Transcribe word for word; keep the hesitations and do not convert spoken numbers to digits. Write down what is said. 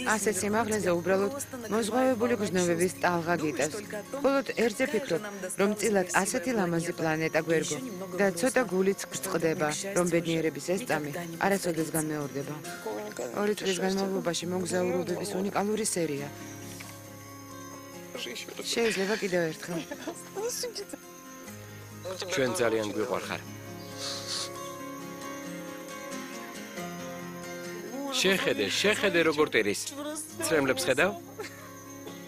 ასეთ სიმაღლეზე უბრალოდ მოზღვავებული გრძნობების ტალღა გიტევს. მხოლოდ ერთზე ფიქრობ, რომ წილად ასეთი ლამაზი პლანეტა გვერგო და ცოტა გულიც გწყდება, რომ ბედნიერების ეს წამი არასოდეს განმეორდება. ორი წლის განმავლობაში მოგზაურობების უნიკალური სერია. შეიძლება კიდევ ერთხელ. ჩვენ ძალიან გვიყვარხარ. შეხედე, შეხედე როგორ ტირის. ცრემლებს ხედავ?